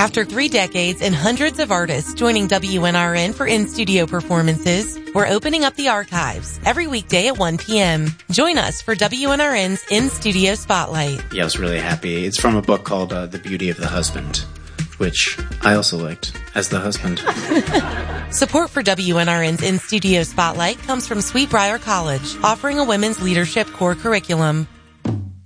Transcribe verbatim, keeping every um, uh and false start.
After three decades and hundreds of artists joining W N R N for in-studio performances, we're opening up the archives every weekday at one p.m. Join us for W N R N's In-Studio Spotlight. Yeah, I was really happy. It's from a book called uh, The Beauty of the Husband, which I also liked as the husband. Support for W N R N's In-Studio Spotlight comes from Sweetbriar College, offering a women's leadership core curriculum.